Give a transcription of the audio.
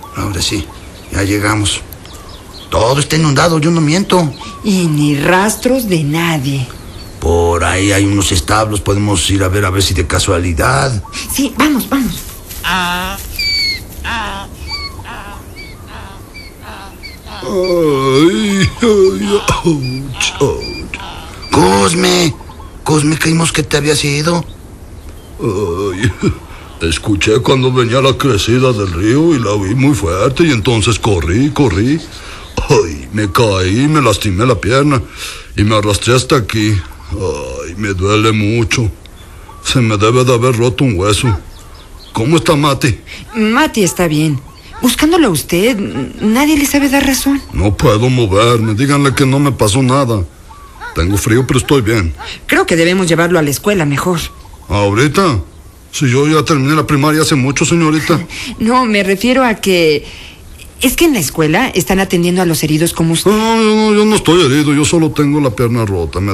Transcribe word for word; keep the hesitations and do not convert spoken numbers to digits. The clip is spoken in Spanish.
Ahora sí, ya llegamos. Todo está inundado, yo no miento. Y ni rastros de nadie. Por ahí hay unos establos, podemos ir a ver a ver si de casualidad. Sí, vamos, vamos. Ay, ay, ouch, ouch. Cosme, Cosme, creímos que te habías ido. Ay, escuché cuando venía la crecida del río y la vi muy fuerte y entonces corrí, corrí. Ay, me caí, me lastimé la pierna y me arrastré hasta aquí. Ay, me duele mucho. Se me debe de haber roto un hueso. ¿Cómo está Mati? Mati está bien. Buscándolo a usted, nadie le sabe dar razón. No puedo moverme. Díganle que no me pasó nada. Tengo frío, pero estoy bien. Creo que debemos llevarlo a la escuela mejor. ¿Ahorita? Si yo ya terminé la primaria hace mucho, señorita. No, me refiero a que... Es que en la escuela están atendiendo a los heridos como usted. No, yo no, yo no estoy herido. Yo solo tengo la pierna rota. Me